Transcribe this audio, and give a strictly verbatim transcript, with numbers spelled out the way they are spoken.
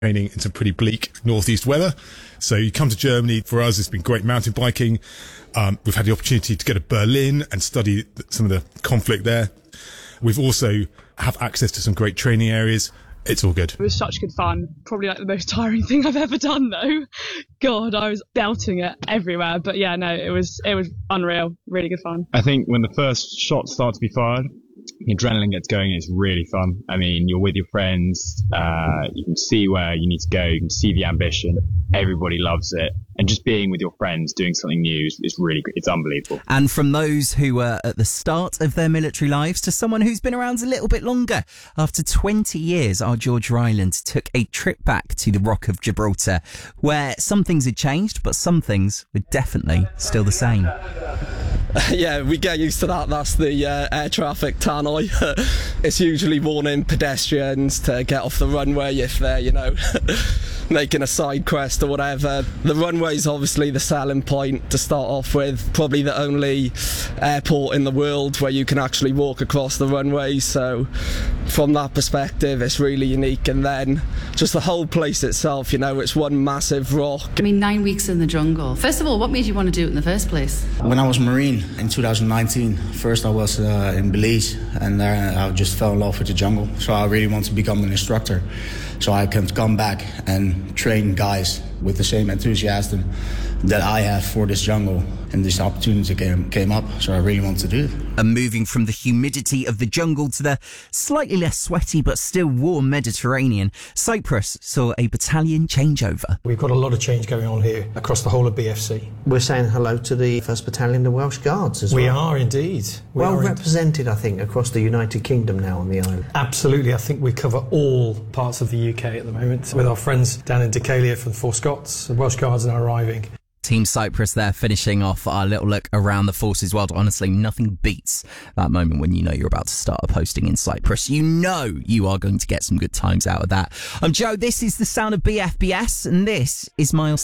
training in some pretty bleak northeast weather. So you come to Germany. For us, it's been great mountain biking. Um, we've had the opportunity to go to Berlin and study some of the conflict there. We've also have access to some great training areas. It's all good. It was such good fun. Probably like the most tiring thing I've ever done though. God, I was belting it everywhere. But yeah, no, it was it was unreal. Really good fun. I think when the first shots start to be fired, the adrenaline gets going, it's really fun. I mean, you're with your friends, uh, you can see where you need to go, you can see the ambition, everybody loves it. And just being with your friends, doing something new is, is really great. It's unbelievable. And from those who were at the start of their military lives to someone who's been around a little bit longer, after twenty years, our George Ryland took a trip back to the Rock of Gibraltar, where some things had changed, but some things were definitely still the same. Yeah, we get used to that. That's the uh, air traffic tannoy. It's usually warning pedestrians to get off the runway if they're, you know, making a side quest or whatever. The runway's obviously the selling point to start off with. Probably the only airport in the world where you can actually walk across the runway. So from that perspective, it's really unique. And then just the whole place itself, you know, it's one massive rock. I mean, nine weeks in the jungle. First of all, what made you want to do it in the first place? When I was Marine in two thousand nineteen, first I was uh, in Belize, and there I just fell in love with the jungle. So I really want to become an instructor, so I can come back and train guys with the same enthusiasm that I have for this jungle. And this opportunity came, came up, so I really want to do it. And moving from the humidity of the jungle to the slightly less sweaty but still warm Mediterranean, Cyprus saw a battalion changeover. We've got a lot of change going on here across the whole of B F C. We're saying hello to the first Battalion, the Welsh Guards as well. We are indeed. We well are represented, I think, across the United Kingdom now on the island. Absolutely. I think we cover all parts of the U K at the moment. With our friends down in Decalia from Four Scots, the Welsh Guards are now arriving. Team Cyprus there, finishing off our little look around the forces world. Honestly, nothing beats that moment when you know you're about to start a posting in Cyprus. You know you are going to get some good times out of that. I'm Joe, this is the sound of B F B S, and this is Miles